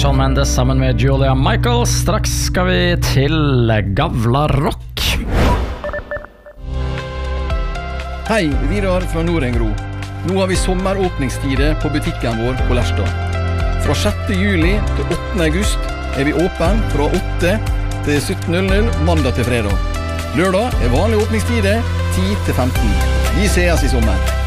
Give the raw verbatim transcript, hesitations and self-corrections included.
Shawn Mendes sammen med Julia Michaels. Straks skal vi til Gavla Rock. Hei, Vidar fra Nordengro. Nå har vi sommeråpningstider på butikken vår på Lerstad. Fra sjette juli til åttende august er vi åpen fra åtte til sytten null null mandag til fredag. Lørdag er vanlige åpningstider ti til femten. Vi ses i sommer.